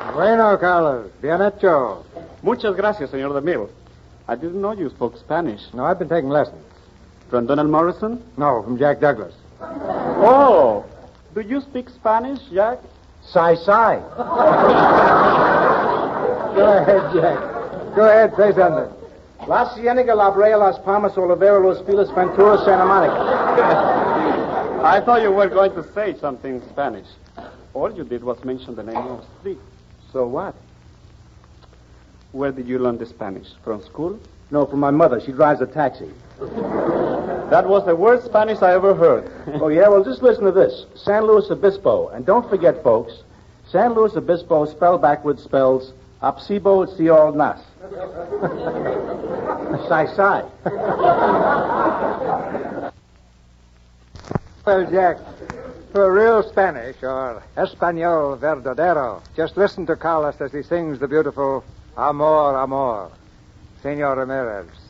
Bueno, Carlos. Bien hecho. Muchas gracias, Señor DeMille. I didn't know you spoke Spanish. No, I've been taking lessons. From Donald Morrison? No, from Jack Douglas. Oh, do you speak Spanish, Jack? Sai. Go ahead, Jack. Go ahead, say something. La Cienega, La Brea, Las Palmas, Olivera, Los Feliz, Ventura, Santa Monica. I thought you were going to say something in Spanish. All you did was mention the name of the street. So what? Where did you learn the Spanish? From school? No, from my mother. She drives a taxi. That was the worst Spanish I ever heard. Oh, yeah? Well, just listen to this. San Luis Obispo. And don't forget, folks, San Luis Obispo spelled backwards spells Apsibo Siol Nas. Sai. Well, Jack, for real Spanish, or Espanol verdadero, just listen to Carlos as he sings the beautiful Amor, Amor. Senor Ramirez.